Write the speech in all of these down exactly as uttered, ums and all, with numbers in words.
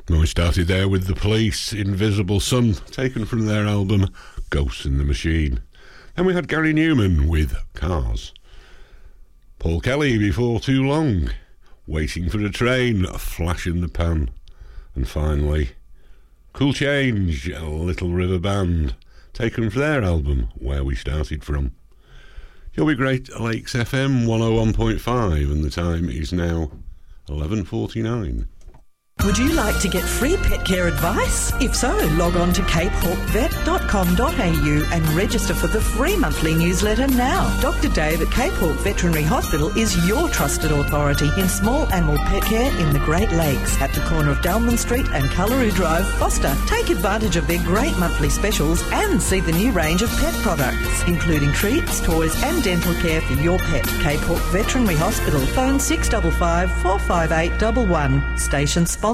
And we started there with The Police, Invisible Sun, taken from their album Ghosts in the Machine. Then we had Gary Newman with Cars. Paul Kelly, Before Too Long, Waiting for a Train, A Flash in the Pan. And finally, Cool Change, a Little River Band, taken from their album Where We Started From. You'll be Great Lakes F M one oh one point five, and the time is now eleven forty-nine. Would you like to get free pet care advice? If so, log on to cape hawk vet dot com dot a u and register for the free monthly newsletter now. Doctor Dave at Cape Hawk Veterinary Hospital is your trusted authority in small animal pet care in the Great Lakes at the corner of Dalman Street and Cullaroo Drive, Foster. Take advantage of their great monthly specials and see the new range of pet products, including treats, toys and dental care for your pet. Cape Hawk Veterinary Hospital. Phone six five five, four five eight one one. Station sponsor.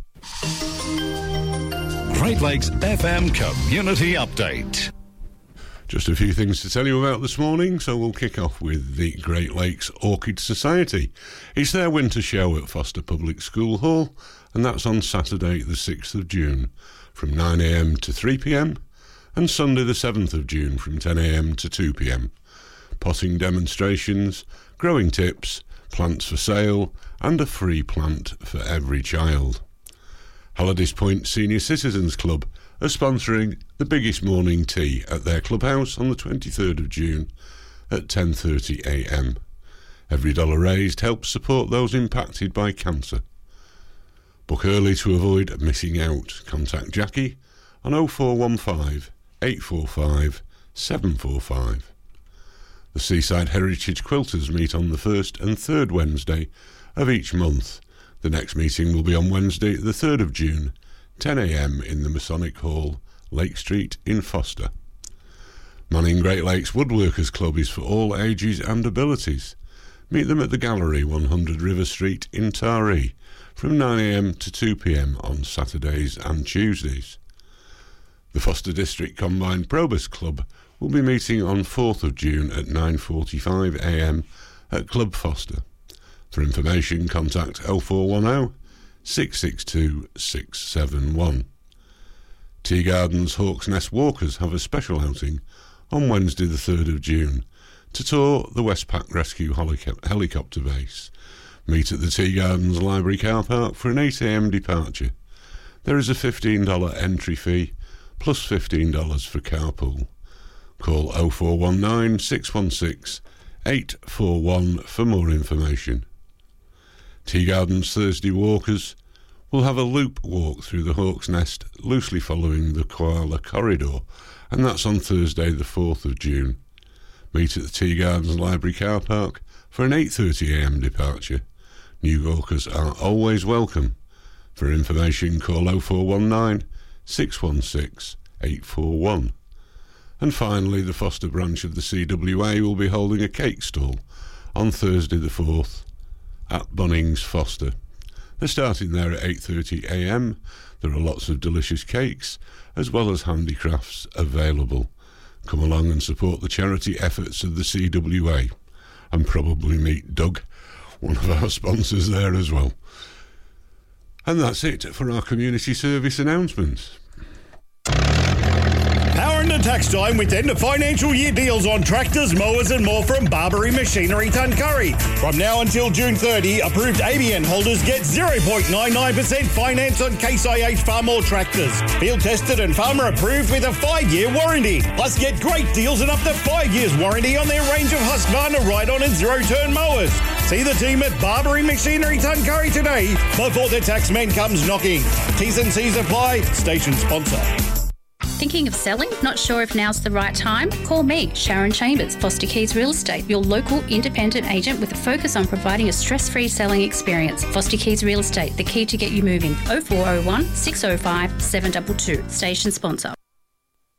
Great Lakes F M Community Update. Just a few things to tell you about this morning, so we'll kick off with the Great Lakes Orchid Society. It's their winter show at Foster Public School Hall, and that's on Saturday the sixth of June from nine a m to three p m and Sunday the seventh of June from ten a m to two p m. Potting demonstrations, growing tips, plants for sale, and a free plant for every child. Halliday's Point Senior Citizens Club are sponsoring the biggest morning tea at their clubhouse on the twenty-third of June at ten thirty a m. Every dollar raised helps support those impacted by cancer. Book early to avoid missing out. Contact Jackie on oh four one five, eight four five, seven four five. The Seaside Heritage Quilters meet on the first and third Wednesday of each month. The next meeting will be on Wednesday, the third of June, ten a m in the Masonic Hall, Lake Street in Foster. Manning Great Lakes Woodworkers Club is for all ages and abilities. Meet them at the Gallery, one hundred River Street in Taree, from nine a m to two p m on Saturdays and Tuesdays. The Foster District Combined Probus Club will be meeting on fourth of June at nine forty-five a m at Club Foster. For information, contact oh four one oh, six six two, six seven one. Tea Gardens Hawks Nest Walkers have a special outing on Wednesday the third of June to tour the Westpac Rescue helico- Helicopter Base. Meet at the Tea Gardens Library Car Park for an eight a m departure. There is a fifteen dollars entry fee plus fifteen dollars for carpool. Call oh four one nine, six one six, eight four one for more information. Tea Gardens Thursday Walkers will have a loop walk through the Hawk's Nest, loosely following the Koala Corridor, and that's on Thursday the fourth of June. Meet at the Tea Gardens Library Car Park for an eight thirty a m departure. New walkers are always welcome. For information, call oh four one nine, six one six, eight four one. And finally, the Foster branch of the C W A will be holding a cake stall on Thursday the fourth at Bunnings Foster. They're starting there at eight thirty a m. There are lots of delicious cakes as well as handicrafts available. Come along and support the charity efforts of the C W A and probably meet Doug, one of our sponsors, there as well. And that's it for our community service announcements. Power into tax time with end of financial year deals on tractors, mowers and more from Barbary Machinery Tuncurry. From now until June thirtieth, approved A B N holders get zero point nine nine percent finance on Case I H Farmall tractors. Field tested and farmer approved with a five-year warranty. Plus get great deals and up to five years warranty on their range of Husqvarna ride-on and zero-turn mowers. See the team at Barbary Machinery Tuncurry today before the taxman comes knocking. T's and C's apply. Station sponsor. Thinking of selling? Not sure if now's the right time? Call me, Sharon Chambers, Foster Keys Real Estate, your local independent agent with a focus on providing a stress-free selling experience. Foster Keys Real Estate, the key to get you moving. oh four oh one, six oh five, seven two two. Station sponsor.